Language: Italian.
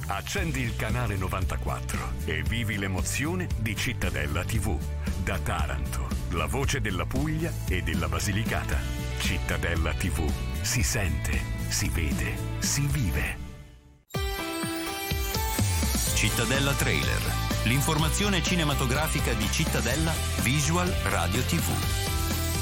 Accendi il canale 94 e vivi l'emozione di Cittadella TV. Da Taranto, la voce della Puglia e della Basilicata. Cittadella TV. Si sente, si vede, si vive. Cittadella Trailer. L'informazione cinematografica di Cittadella Visual Radio TV.